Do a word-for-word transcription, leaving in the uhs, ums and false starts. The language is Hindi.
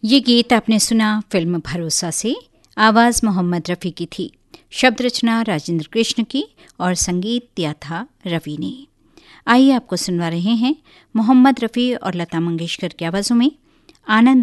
ये गीत आपने सुना फिल्म भरोसा से। आवाज़ मोहम्मद रफ़ी की थी, शब्द रचना राजेंद्र कृष्ण की और संगीत दिया था रवि ने। आइए आपको सुनवा रहे हैं मोहम्मद रफ़ी और लता मंगेशकर की आवाज़ों में आनंद